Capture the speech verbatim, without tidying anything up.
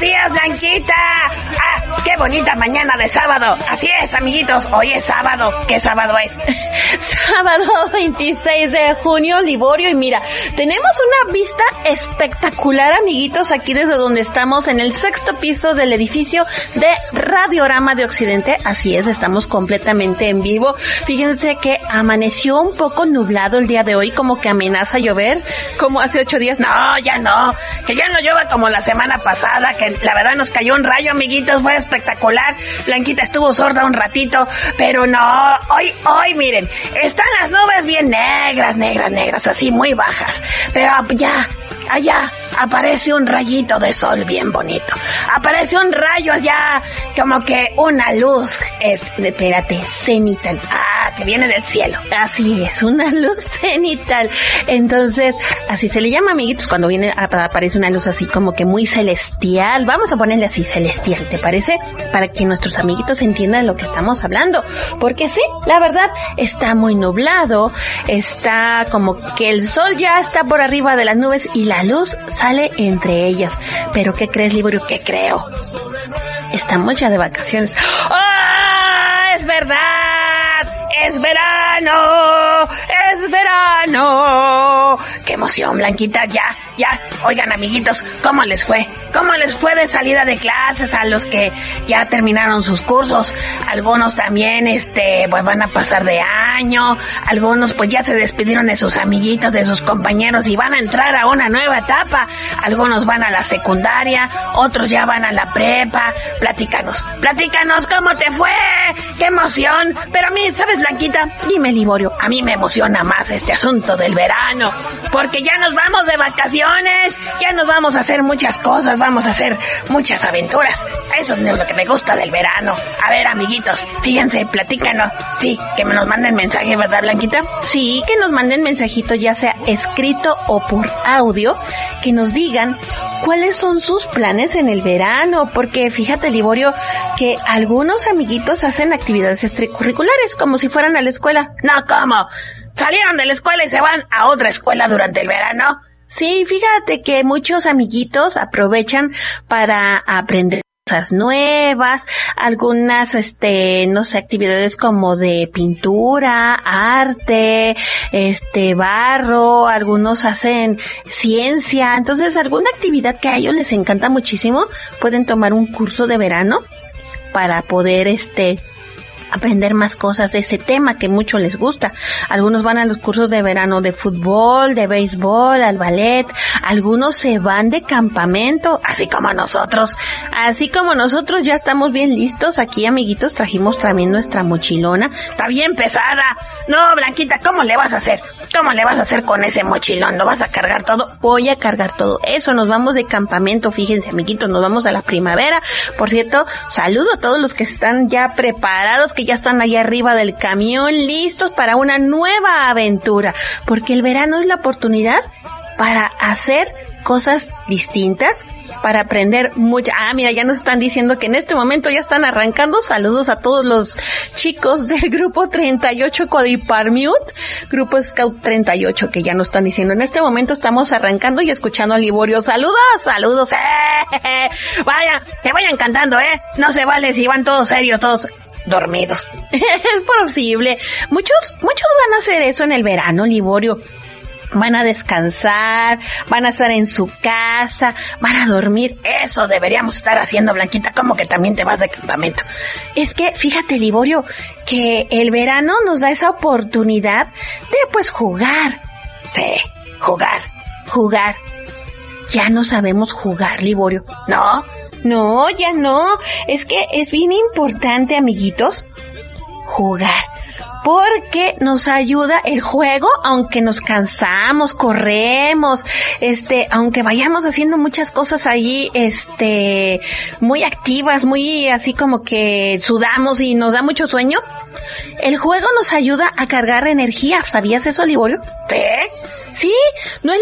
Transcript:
días, Blanquita. Ah, qué bonita mañana de sábado. Así es, amiguitos, hoy es sábado. ¿Qué sábado es? Sábado veintiséis de junio, Liborio, y mira, tenemos una vista espectacular, amiguitos, aquí desde donde estamos, en el sexto piso del edificio de Radiorama de Occidente. Así es, estamos completamente en vivo. Fíjense que amaneció un poco nublado el día de hoy, como que amenaza llover, como hace ocho días. No, ya no, que ya no llueva como la semana pasada, que la verdad nos cayó un rayo, amiguitos, fue espectacular. Blanquita estuvo sorda un ratito, pero no, hoy, hoy, miren, están las nubes bien negras, negras, negras, así muy bajas, pero ya, allá aparece un rayito de sol bien bonito, aparece un rayo allá, como que una luz, es, espérate, cenital, ah, que viene del cielo. Así es, una luz cenital. Entonces, así se le llama, amiguitos, cuando viene, aparece una luz así como que muy celestial. Vamos a ponerle así, celestial, ¿te parece? Para que nuestros amiguitos entiendan de lo que estamos hablando. Porque sí, la verdad, está muy nublado, está como que el sol ya está por arriba de las nubes y la luz sale entre ellas. Pero ¿qué crees, Liborio? ¿Qué creo? Estamos ya de vacaciones. ¡Oh! ¡Es verdad! ¡Es verano! ¡Es verano! ¡Qué emoción, Blanquita! Ya, ya. Oigan, amiguitos, ¿cómo les fue? ¿Cómo les fue de salida de clases a los que ya terminaron sus cursos? Algunos también, este, pues van a pasar de año. Algunos, pues ya se despidieron de sus amiguitos, de sus compañeros y van a entrar a una nueva etapa. Algunos van a la secundaria, otros ya van a la prepa. Platícanos, platícanos, ¿cómo te fue? ¡Qué emoción! Pero a mí, ¿sabes, Blanquita? Dime, Liborio, a mí me emociona más este asunto del verano, porque ya nos vamos de vacaciones, ya nos vamos a hacer muchas cosas, vamos a hacer muchas aventuras. Eso es lo que me gusta del verano. A ver, amiguitos, fíjense, platícanos. Sí, que me nos manden mensajes, ¿verdad, Blanquita? Sí, que nos manden mensajitos, ya sea escrito o por audio, que nos digan cuáles son sus planes en el verano, porque fíjate, Liborio, que algunos amiguitos hacen actividades extracurriculares como si fueran a la escuela. No, ¿cómo? ¿Salieron de la escuela y se van a otra escuela durante el verano? Sí, fíjate que muchos amiguitos aprovechan para aprender cosas nuevas, algunas, este, no sé, actividades como de pintura, arte, este, barro, algunos hacen ciencia. Entonces, alguna actividad que a ellos les encanta muchísimo, pueden tomar un curso de verano para poder, este, aprender más cosas de ese tema que mucho les gusta. Algunos van a los cursos de verano de fútbol, de béisbol, al ballet. Algunos se van de campamento, así como nosotros. Así como nosotros ya estamos bien listos. Aquí, amiguitos, trajimos también nuestra mochilona. Está bien pesada. No, Blanquita, ¿cómo le vas a hacer? ¿Cómo le vas a hacer con ese mochilón? ¿Lo vas a cargar todo? Voy a cargar todo. Eso, nos vamos de campamento, fíjense, amiguitos, nos vamos a la primavera. Por cierto, saludo a todos los que están ya preparados, que ya están allá arriba del camión, listos para una nueva aventura, porque el verano es la oportunidad para hacer cosas distintas, para aprender mucho. Ah, mira, ya nos están diciendo que en este momento ya están arrancando. Saludos a todos los chicos del grupo treinta y ocho Codiparmute, grupo Scout treinta y ocho, que ya nos están diciendo, en este momento estamos arrancando y escuchando a Liborio. Saludos, saludos. Eh, vayan, que vayan cantando, eh. No se vale si van todos serios, todos dormidos. Es posible. Muchos, muchos van a hacer eso en el verano, Liborio. Van a descansar, van a estar en su casa, van a dormir. Eso deberíamos estar haciendo, Blanquita. ¿Cómo que también te vas de campamento? Es que, fíjate, Liborio, que el verano nos da esa oportunidad de, pues, jugar. Sí, jugar. Jugar. Ya no sabemos jugar, Liborio. ¿No? No, ya no. Es que es bien importante, amiguitos, jugar. Porque nos ayuda el juego, aunque nos cansamos, corremos, este, aunque vayamos haciendo muchas cosas allí, este, muy activas, muy así como que sudamos y nos da mucho sueño. El juego nos ayuda a cargar energía. ¿Sabías eso, Liborio? ¿Sí? Sí, no es